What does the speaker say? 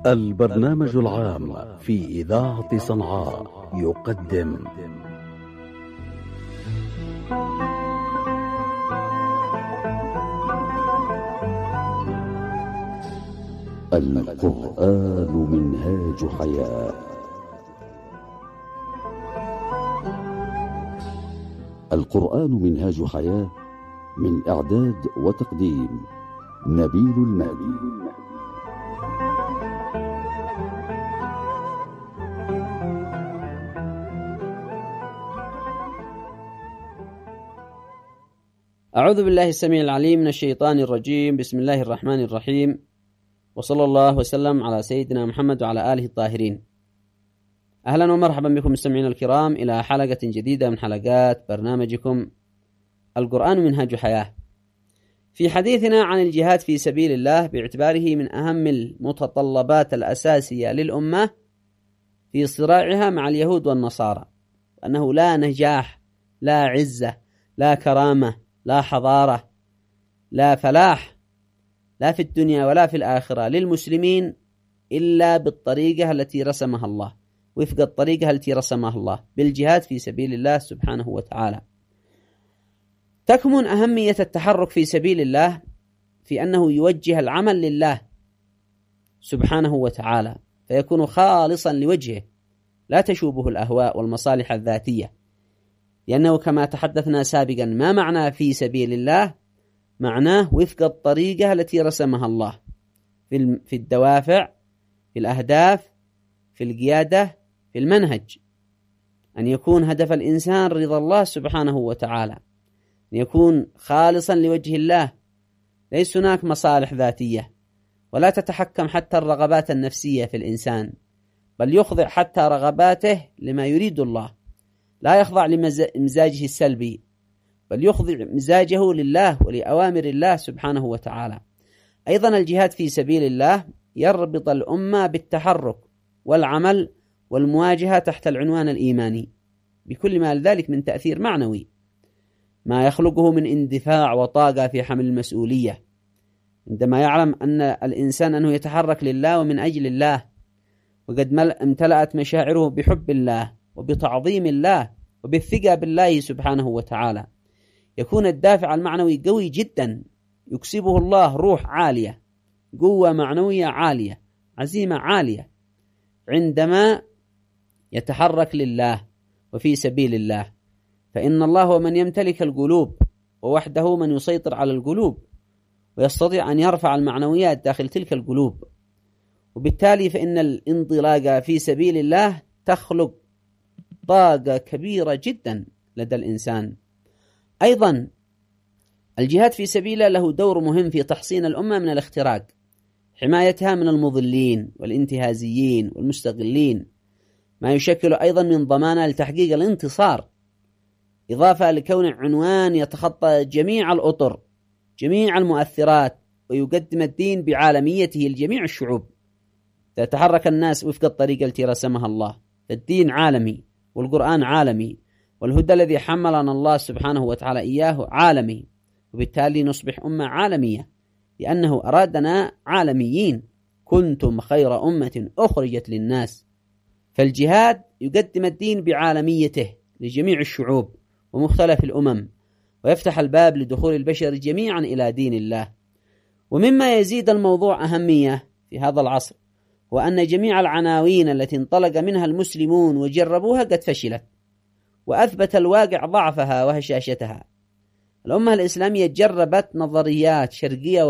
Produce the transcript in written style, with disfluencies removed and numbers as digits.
البرنامج العام في إذاعة صنعاء يقدم القرآن منهاج حياة. القرآن منهاج حياة، من إعداد وتقديم نبيل المهدي. أعوذ بالله السميع العليم من الشيطان الرجيم. بسم الله الرحمن الرحيم، وصلى الله وسلم على سيدنا محمد وعلى آله الطاهرين. أهلا ومرحبا بكم مستمعين الكرام إلى حلقة جديدة من حلقات برنامجكم القرآن منهاج حياة. في حديثنا عن الجهاد في سبيل الله باعتباره من أهم المتطلبات الأساسية للأمة في صراعها مع اليهود والنصارى، وأنه لا نجاح، لا عزة، لا كرامة، لا حضارة، لا فلاح، لا في الدنيا ولا في الآخرة للمسلمين إلا بالطريقة التي رسمها الله، وفق الطريقة التي رسمها الله بالجهاد في سبيل الله سبحانه وتعالى. تكمن أهمية التحرك في سبيل الله في أنه يوجه العمل لله سبحانه وتعالى، فيكون خالصا لوجهه، لا تشوبه الأهواء والمصالح الذاتية. لأنه كما تحدثنا سابقا، ما معنى في سبيل الله؟ معناه وفق الطريقة التي رسمها الله في الدوافع، في الأهداف، في القيادة، في المنهج. أن يكون هدف الإنسان رضا الله سبحانه وتعالى، أن يكون خالصا لوجه الله، ليس هناك مصالح ذاتية، ولا تتحكم حتى الرغبات النفسية في الإنسان، بل يخضع حتى رغباته لما يريد الله، لا يخضع لمزاجه السلبي، بل يخضع مزاجه لله ولأوامر الله سبحانه وتعالى. أيضا الجهاد في سبيل الله يربط الأمة بالتحرك والعمل والمواجهة تحت العنوان الإيماني بكل ما لذلك من تأثير معنوي، ما يخلقه من اندفاع وطاقة في حمل المسؤولية، عندما يعلم أن الإنسان أنه يتحرك لله ومن أجل الله، وقد امتلأت مشاعره بحب الله وبتعظيم الله وبالثقة بالله سبحانه وتعالى. يكون الدافع المعنوي قوي جدا، يكسبه الله روح عالية، قوة معنوية عالية، عزيمة عالية، عندما يتحرك لله وفي سبيل الله. فإن الله هو من يمتلك القلوب، ووحده من يسيطر على القلوب، ويستطيع أن يرفع المعنويات داخل تلك القلوب. وبالتالي فإن الانطلاق في سبيل الله تخلق طاقة كبيرة جدا لدى الإنسان. أيضا الجهاد في سبيله له دور مهم في تحصين الأمة من الاختراق، حمايتها من المضلين والانتهازيين والمستغلين، ما يشكل أيضا من ضمانة لتحقيق الانتصار، إضافة لكون عنوان يتخطى جميع الأطر، جميع المؤثرات، ويقدم الدين بعالميته لجميع الشعوب. تتحرك الناس وفق الطريقة التي رسمها الله، الدين عالمي، والقرآن عالمي، والهدى الذي حملنا الله سبحانه وتعالى إياه عالمي، وبالتالي نصبح أمة عالمية، لأنه أرادنا عالميين. كنتم خير أمة أخرجت للناس. فالجهاد يقدم الدين بعالميته لجميع الشعوب ومختلف الأمم، ويفتح الباب لدخول البشر جميعا إلى دين الله. ومما يزيد الموضوع أهمية في هذا العصر وأن جميع العناوين التي انطلق منها المسلمون وجربوها قد فشلت، وأثبت الواقع ضعفها وهشاشتها. الأمة الإسلامية جربت نظريات شرقية